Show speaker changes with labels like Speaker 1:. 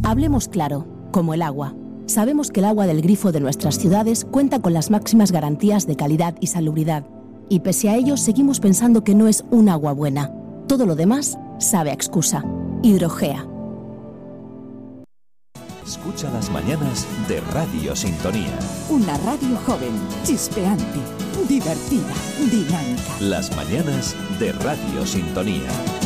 Speaker 1: Hablemos claro, como el agua. Sabemos que el agua del grifo de nuestras ciudades cuenta con las máximas garantías de calidad y salubridad. Y pese a ello, seguimos pensando que no es un agua buena. Todo lo demás sabe a excusa. Hidrogea.
Speaker 2: Escucha las mañanas de Radio Sintonía.
Speaker 3: Una radio joven, chispeante, divertida, dinámica.
Speaker 2: Las mañanas de Radio Sintonía.